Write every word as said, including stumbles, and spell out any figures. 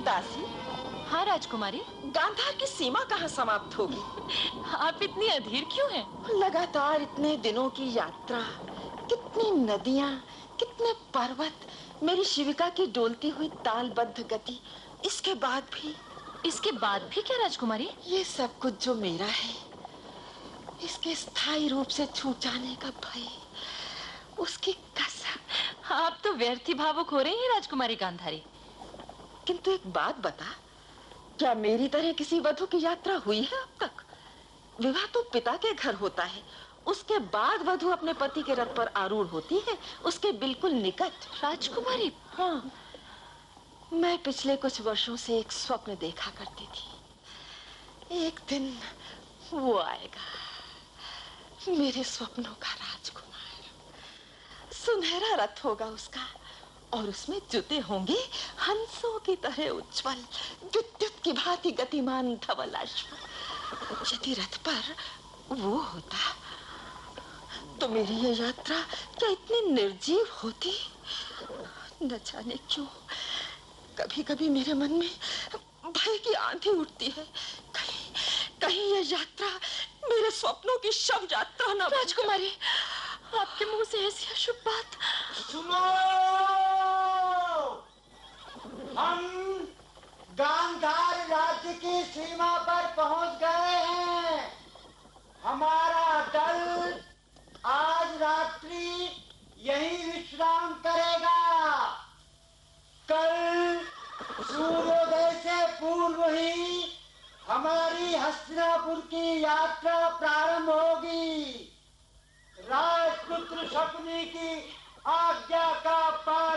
दासी। हाँ राजकुमारी। गांधार की सीमा कहाँ समाप्त होगी? आप इतनी अधीर क्यों हैं? लगातार इतने दिनों की यात्रा, कितनी नदियाँ, कितने पर्वत, मेरी शिविका की डोलती हुई तालबद्ध गति, इसके बाद भी। इसके बाद भी क्या राजकुमारी? ये सब कुछ जो मेरा है, इसके स्थायी रूप से छूट जाने का भय, उसकी कसम। आप तो व्यर्थ ही भावुक हो रही हैं राजकुमारी गांधारी। किंतु एक बात बता, क्या मेरी तरह किसी वधु की यात्रा हुई है अब तक? विवाह तो पिता के घर होता है, उसके बाद वधु अपने पति के रथ पर आरूढ़ होती है, उसके बिल्कुल निकट। राजकुमारी। हाँ, मैं पिछले कुछ वर्षों से एक स्वप्न देखा करती थी। एक दिन वो आएगा, मेरे स्वप्नों का राजकुमार। सुनहरा रथ होगा उसका, और उसमें जुते होंगे हंसों की तरह उज्जवल, विद्युत की भांति गतिमान धवल अश्व। यदि रथ पर वो होता तो मेरी ये यात्रा क्या इतनी निर्जीव होती? न जाने क्यों कभी कभी मेरे मन में भय की आंधी उठती है। कहीं कहीं ये यात्रा मेरे स्वप्नों की शव यात्रा न। राजकुमारी, आपके मुंह से ऐसी अशुभ बात। सुनो, हम गांधार राज्य की सीमा पर पहुंच गए हैं। हमारा दल आज रात्रि यहीं विश्राम करेगा। कल सूर्योदय से पूर्व ही हमारी हस्तिनापुर की यात्रा प्रारंभ होगी। राजपुत्र शकुनी की आज्ञा का पालन